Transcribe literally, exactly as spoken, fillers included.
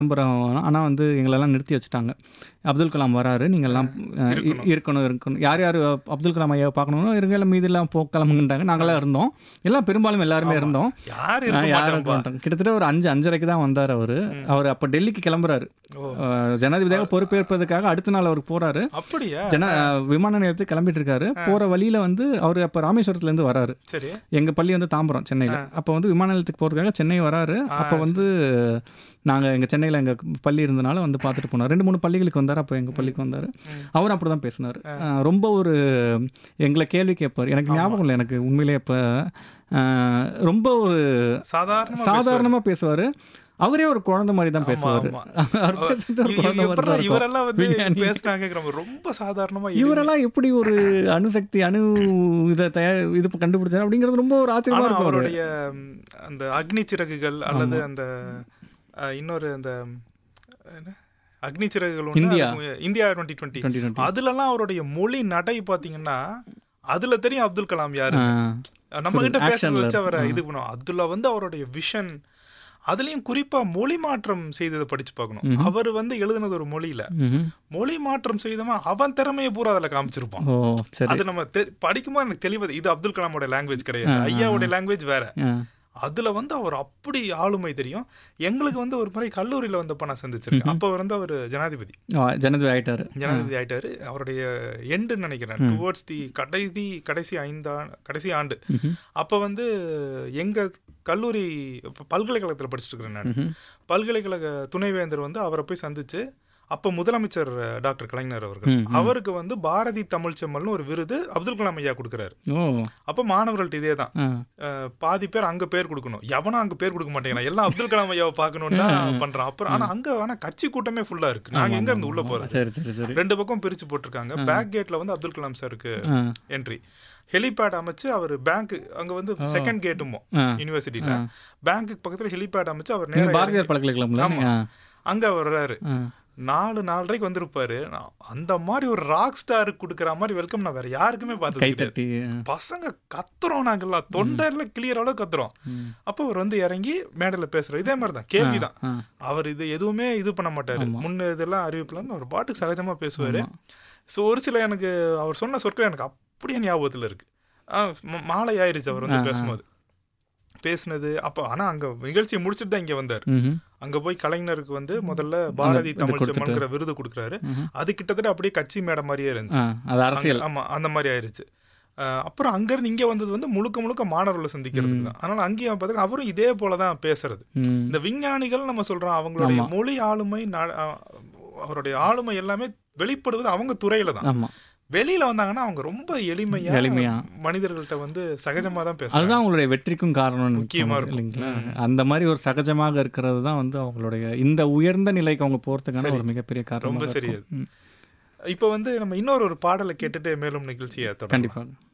கிளம்புறோம். ஆனால் வந்து எங்களெல்லாம் நிறுத்தி வச்சுட்டாங்க. அப்துல் கலாம் வராரு, நீங்கள்லாம் அஹ், இ- இருக்கணும். இருக்கணும் இருக்கணும் யார் யார் அப்துல் கலாம் ஐயாவை பார்க்கணும்னோ இருங்க, மீதெல்லாம் போ கிளம்புங்கன்றாங்க. நாங்களாம் இருந்தோம், எல்லாம் பெரும்பாலும் எல்லாருமே ஆமா. இருந்தோம். யார் ஆஹ், இருக்க யாரும் இருக்க மாட்டாங்கப்பா. மாட்டாங்க. கிட்டத்தட்ட ஒரு அஞ்சு அஞ்சரைக்கு தான் வந்தார் அவர். ம். அவர் அப்போ டெல்லிக்கு கிளம்புறாரு. ஓ அஹ், ஜனாதிபதியாக பொறுப்பேற்பதற்காக அடுத்த நாள் அவர் போறாரு. அப்படியா? ஜன அஹ், விமான நிலையத்துக்கு கிளம்பிட்டு இருக்காரு. போற வழியில வந்து அவர் அப்போ ராமேஸ்வரத்துலேருந்து வராரு. சரி. எங்கள் பள்ளி வந்து தாம்பரம், சென்னையில். அப்போ வந்து விமான நிலையத்துக்கு போகிறதுக்காக சென்னை வராரு. ஆ, அப்போ வந்து நாங்கள் எங்கள் சென்னையில் எங்கள் பள்ளி இருந்தனால வந்து பார்த்துட்டு போனார். ரெண்டு மூணு பள்ளிகளுக்கு வந்தார், அப்போ எங்கள் பள்ளிக்கு வந்தார். ம். அவரும் அப்படி தான் பேசினார். ரொம்ப ஒரு எங்களை கேள்வி கேட்பார். எனக்கு ஞாபகம் இல்லை எனக்கு உண்மையிலே இப்போ ரொம்ப ஒரு சாதாரணமா சாதாரணமாக பேசுவார். அவரே ஒரு குழந்தை மாதிரி தான் ஆமா, பேசுவார். ஆமா. அவர் பேசுறது ஒரு இ- குழந்தை மாதிரி எப்படிடா தான் இருக்கும். இவரெல்லாம் வந்து விஞ்ஞானி. பேசுனாங்க ரொம்ப சாதாரணமா எளிமையா. இவரெல்லாம் எப்படி ஒரு அணுசக்தி அணு இதை தயார் இது கண்டுபிடிச்சாரு அப்படிங்கிறது ரொம்ப ஒரு ஆச்சரியமா ஆனா இருக்கும் அவரு. அவருடைய ம், அந்த அக்னி சிறகுகள் அல்லது அந்த அஹ், இன்னொரு அந்த என்ன? அக்னி சிறகுகள் ஒண்ணு, இந்தியா. அதுக்கு India twenty twenty twenty twenty அதுலலாம் அவருடைய மொழி நடை பாத்தீங்கன்னா அதுல தெரியும் அப்துல் கலாம் யாரு. நம்ம கிட்ட action பேசுறத ல வச்சு அவரை இருக்கும். இது பண்ணுவோம். அதுல வந்து அவருடைய விஷன், அதுலயும் குறிப்பா மொழி மாற்றம் செய்ததை படிச்சு பார்க்கணும். அவர் வந்து எழுதுனது ஒரு மொழியில மொழி மாற்றம் செய்தவன் அவன் திறமையை பூரா அதுல காமிச்சிருப்பான். ஓ சரி. அது நம்ம தெ- படிக்கும்போது எனக்கு தெளிவாது இது அப்துல் கலாமோட லாங்குவேஜ் கிடையாது, ஆ, ஆ, ஐயாவோட லாங்குவேஜ் வேற. ஆ. அதுல வந்து அவர் அப்படி ஆளுமை தெரியும். எங்களுக்கு வந்து ஒரு முறை கல்லூரியில வந்து நான் சந்திச்சிருக்கேன். அப்ப அவர் வந்து அவர் ஜனாதிபதி ஆ, ஜனாதிபதி ஆயிட்டாரு. ஜனாதிபதி ஆயிட்டாரு. அவருடைய எண்டுன்னு நினைக்கிறேன், டுவர்ட்ஸ் தி கடைசி கடைசி ஐந்தா கடைசி ஆண்டு. ம்ஹும். அப்ப வந்து எங்க கல்லூரி இப்ப பல்கலைக்கழகத்துல படிச்சுட்டு இருக்கிறேன் நான். ம்ஹும். பல்கலைக்கழக துணைவேந்தர் வந்து அவரை போய் சந்திச்சு, அப்ப முதலமைச்சர் டாக்டர் கலைஞர் அவர்கள் ம், ம். அவருக்கு வந்து பாரதி தமிழ் செம்மல்னு ஒரு விருது அப்துல் கலாம் ஐயா கொடுக்குறாரு. ஓ அப்ப மாணவர்கள்ட்ட இதே தான், ஆ. அஹ், பாதி பேர் அங்க பேர் கொடுக்கணும், எவனும் அங்க பேர் கொடுக்க மாட்டேங்கிறான், எல்லாம் அப்துல் கலாம் ஐயாவை பார்க்கணும்னு தான் பண்றான். அப்புறம் ஆனா அங்க ஆனா கட்சி கூட்டமே ஃபுல்லா இருக்கு. நாங்க எங்க இருந்து உள்ள போறது? சரி சரி சரி. ரெண்டு பக்கம் பிரிச்சு போட்டிருக்காங்க. பேக் கேட்ல வந்து அப்துல் கலாம் சாருக்கு ஆ. என்ட்ரி, ஹெலிபேட் அமைச்சு அவர் பேங்க் அங்க வந்து செகண்ட் கேட்டுமோ ஆ. யூனிவர்சிட்டியில பேங்க்குக்கு பக்கத்துல ஹெலிபேட் அமைச்சு அவர் நீங்க நேரா பாரதியார் பல்கலைக்கழகம்ல ஆமா. ஆ. அங்க வர்றாரு. ஆ. நாலு நாலரைக்கு வந்திருப்பாரு. நான் அந்த மாதிரி ஒரு ராக் ஸ்டாருக்கு கொடுக்குற மாதிரி வெல்கம் நான் வேற யாருக்குமே பார்த்தது கை கிடையாது. தட்டி ஆ. பசங்க கத்துறோம், நாங்கெல்லாம் தொண்டையில கிளியர் அளவு கத்துறோம். ம். அப்போ அவர் வந்து இறங்கி மேடையில பேசுறாரு. இதே மாதிரி தான் கேள்விதான். ஆ. அவர் இது எதுவுமே இது பண்ண மாட்டாரு. ஆமா. முன்ன இதெல்லாம் அறிவிப்புலாம் அவர் பாட்டுக்கு சகஜமா பேசுவாரு. ஆமா. ஸோ ஒரு சில எனக்கு அவர் சொன்ன சொற்கள் எனக்கு அப்படியே ஞாபகத்துல இருக்கு. ஆ, ம- மாலை ஆயிருச்சு அவர் வந்து ஆ, ஆ. பேசும்போது பேசுனது. அப்போ ஆனா அங்க நிகழ்ச்சியை முடிச்சுட்டு தான் இங்க வந்தார். ம்ஹும். அங்க போய் கலைஞருக்கு வந்து முதல்ல பாரதி இது தமிழ் கொடுத்துட்டு. செம்மல்ங்கிற விருது கொடுக்குறாரு. ம்ஹும். அது கிட்டத்தட்ட அப்படியே கட்சி மேடை மாதிரியே இருந்துச்சு. ஆ, அது அரசியல். அங்க- ஆமா அந்த மாதிரி ஆயிருச்சு. அஹ் அப்புறம் அங்கிருந்து இங்க வந்தது வந்து முழுக்க முழுக்க மாணவர்களை சந்திக்கிறதுக்கு தான். அதனால அங்கேயும் பார்த்தீங்கன்னா அவரும் இதே போலதான் பேசுறது. ம். இந்த விஞ்ஞானிகள் நம்ம சொல்றோம், அவங்களுடைய ஆமா. மொழி ஆளுமை நா- அஹ் அவருடைய ஆளுமை எல்லாமே வெளிப்படுவது அவங்க துறையில தான். ஆமா, வெளியில வந்தாங்கன்னா அவங்க ரொம்ப எளிமையா எளிமையா. மனிதர்கள்ட்ட வந்து சகஜமா தான் பேசுறாங்க. அதுதான் அவங்களுடைய வெற்றிக்கும் காரணம் முக்கியமா இருக்கும். இல்லைங்களா? ம். அந்த மாதிரி ஒரு சகஜமாக இருக்கிறது தான் வந்து அவங்களுடைய இந்த உயர்ந்த நிலைக்கு அவங்க போறதுக்கான சரி. ஒரு மிகப்பெரிய காரணம். ரொம்ப சரி அது. இப்ப வந்து நம்ம இன்னொரு ஒரு பாடலை கேட்டுட்டு மேலும் நிகழ்ச்சியை தொடரலாம். கண்டிப்பாக.